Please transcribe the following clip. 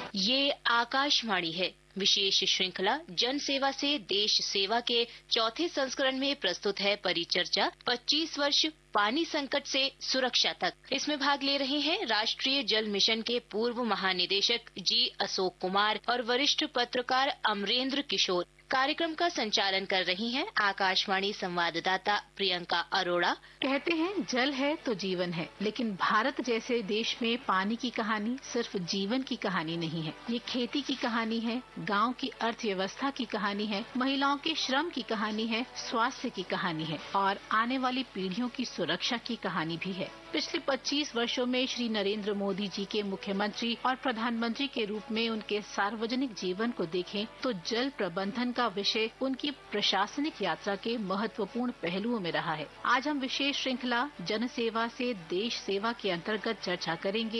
ये आकाशवाणी है। विशेष श्रृंखला जन सेवा से देश सेवा के चौथे संस्करण में प्रस्तुत है परिचर्चा 25 वर्ष पानी संकट से सुरक्षा तक। इसमें भाग ले रहे हैं राष्ट्रीय जल मिशन के पूर्व महानिदेशक जी अशोक कुमार और वरिष्ठ पत्रकार अमरेंद्र किशोर। कार्यक्रम का संचालन कर रही हैं आकाशवाणी संवाददाता प्रियंका अरोड़ा। कहते हैं जल है तो जीवन है, लेकिन भारत जैसे देश में पानी की कहानी सिर्फ जीवन की कहानी नहीं है। ये खेती की कहानी है, गांव की अर्थव्यवस्था की कहानी है, महिलाओं के श्रम की कहानी है, स्वास्थ्य की कहानी है और आने वाली पीढ़ियों की सुरक्षा की कहानी भी है। पिछले 25 वर्षों में श्री नरेंद्र मोदी जी के मुख्यमंत्री और प्रधानमंत्री के रूप में उनके सार्वजनिक जीवन को देखें तो जल प्रबंधन का विषय उनकी प्रशासनिक यात्रा के महत्वपूर्ण पहलुओं में रहा है। आज हम विशेष श्रृंखला जन सेवा से देश सेवा के अंतर्गत चर्चा करेंगे